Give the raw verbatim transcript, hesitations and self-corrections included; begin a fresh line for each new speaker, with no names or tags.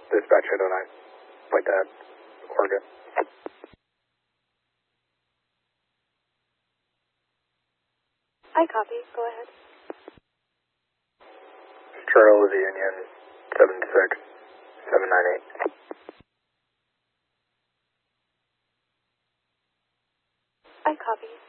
Dispatch eight oh nine. Point that. Oregon.
I copy. Go ahead.
Charles Union seven six seven nine eight.
I copy.